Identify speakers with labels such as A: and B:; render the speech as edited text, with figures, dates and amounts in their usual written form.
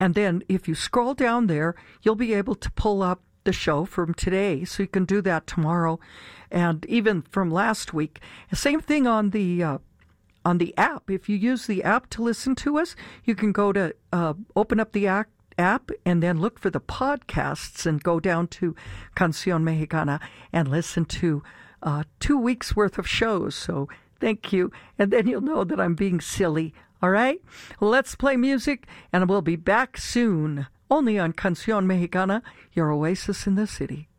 A: And then if you scroll down there, you'll be able to pull up the show from today. So you can do that tomorrow and even from last week. Same thing on the app. If you use the app to listen to us, you can go to open up the app and then look for the podcasts and go down to Canción Mexicana and listen to 2 weeks worth of shows. So thank you. And then you'll know that I'm being silly. All right? Let's play music and we'll be back soon. Only on Canción Mexicana, your oasis in the city.